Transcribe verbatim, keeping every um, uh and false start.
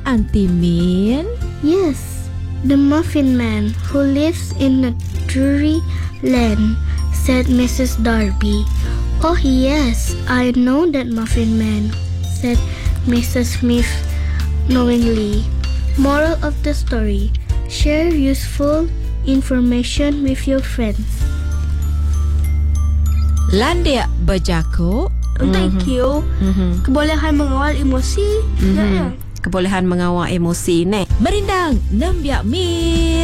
Auntie Min? Yes, the Muffin Man who lives in a dreary land, said Missus Darby. Oh yes, I know that Muffin Man, said Missus Smith knowingly. Moral of the story: share useful information with your friends. Landia berjakuk. Thank you. Mm-hmm. Kebolehan mengawal emosi. Mm-hmm. Ya, ya. Kebolehan mengawal emosi ni. Merindang, Nembiak Min.